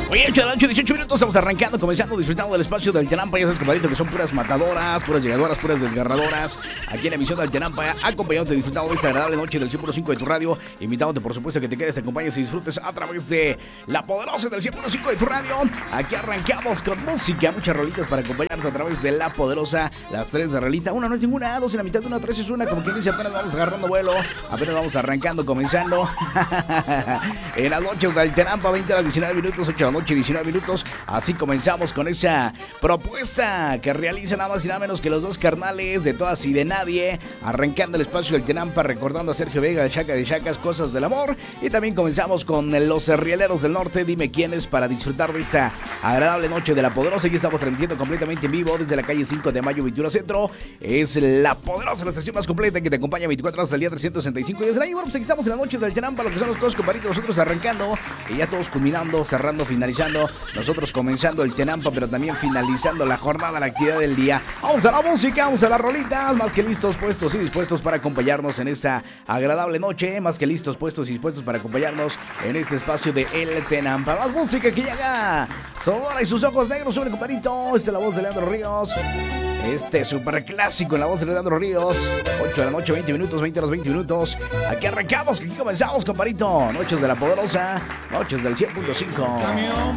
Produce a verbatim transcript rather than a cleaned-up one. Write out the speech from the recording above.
Oye, ocho de la noche, dieciocho minutos, estamos arrancando, comenzando, disfrutando del espacio del Tenampa. Ya sabes, compadrito, que son puras matadoras, puras llegadoras, puras desgarradoras. Aquí en la emisión del Tenampa, acompañándote, disfrutando de esta agradable noche del cien punto cinco de tu radio. Invitándote, por supuesto, que te quedes, te acompañes y disfrutes a través de la poderosa del cien punto cinco de tu radio. Aquí arrancamos con música, muchas rolitas para acompañarnos a través de la poderosa. Las tres de rolita, una no es ninguna, dos en la mitad de una, tres es una. Como quien dice, apenas vamos agarrando vuelo, apenas vamos arrancando, comenzando. En las noches del Tenampa, veinte a las diecinueve minutos, ocho de la noche, diecinueve minutos. Así comenzamos con esa propuesta que realizan nada más y nada menos que los dos carnales de Todas y de Nadie, arrancando el espacio del Tenampa, recordando a Sergio Vega, de Chaca de Chacas, Cosas del Amor. Y también comenzamos con los Rieleros del Norte, Dime Quiénes, para disfrutar de esta agradable noche de La Poderosa. Aquí estamos transmitiendo completamente en vivo desde la calle cinco de mayo, veintiuno Centro. Es La Poderosa, la estación más completa que te acompaña veinticuatro horas al día, trescientos sesenta y cinco días del año. Bueno, pues aquí estamos en la noche del Tenampa, lo que son los cosas, compadritos, nosotros arrancando y ya todos culminando, cerrando, finalizando. Nosotros comenzando el Tenampa, pero también finalizando la jornada, la actividad del día. Vamos a la música, vamos a las rolitas, más que listos, puestos y dispuestos para acompañarnos en esta agradable noche, más que listos, puestos y dispuestos para acompañarnos en este espacio de El Tenampa. Más música que llega, Sonora y sus ojos negros, sobre compadrito. Esta es la voz de Leandro Ríos. Este super clásico en la voz de Leandro Ríos. ocho de la noche, veinte minutos, veinte horas, veinte minutos. Aquí arrancamos, aquí comenzamos, compadrito. Noches de la Poderosa, noches del cien punto cinco. Camión